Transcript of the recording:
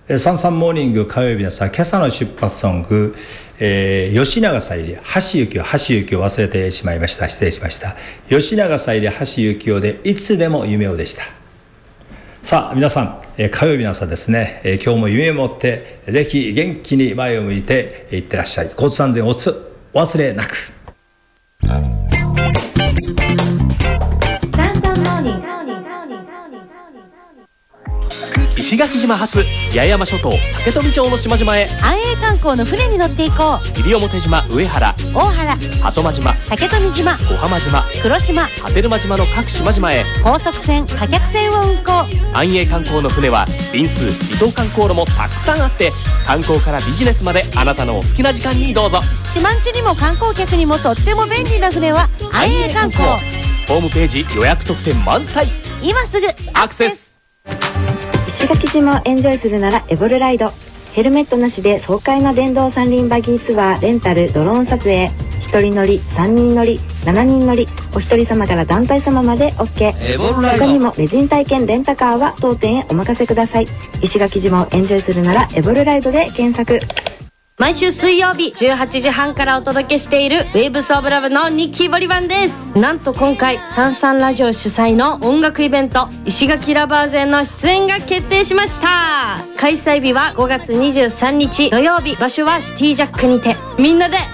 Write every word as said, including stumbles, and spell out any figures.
サンサンモーニング火曜日のさ、今朝の出発ソング、えー、吉永小百合、橋幸夫、橋幸夫忘れてしまいました。失礼しました。吉永小百合、橋幸夫でいつでも夢をでした。さあ皆さん、えー、火曜日の朝ですね、えー、今日も夢を持ってぜひ元気に前を向いていってらっしゃい。交通安全をお忘れなく。 サンサンモーニング石垣島発八重山諸島竹富町の島々へ安永観光の船に乗っていこう。 西表島、上原、 大原、 鳩間島、 竹富島、 小浜島、 黒島、 波照間島の各島々へ高速船、貨客船を運航。 安永観光の船は便数、離島観光路もたくさんあって、観光からビジネスまであなたのお好きな時間にどうぞ。 四万十にも観光客にもとっても便利な船は安永観光。 ホームページ予約特典満載。 今すぐアクセス。 石垣島をエンジョイするならエボルライド。ヘルメットなしで爽快な電動三輪バギーツアー、レンタル、ドローン撮影、ひとり乗り、さんにん乗り、しちにん乗り、お一人様から団体様まで OK。 他にもレジン体験レンタカーは当店へお任せください。石垣島をエンジョイするならエボルライドで検索。 毎週水曜日じゅうはちじはんからお届けしている Waves of Love のニッキーボリバンです。なんと今回サンサンラジオ主催の音楽イベント石垣ラバーズへの出演が決定しました。開催日はごがつにじゅうさんにち土曜日、場所はシティジャックにて、みんなで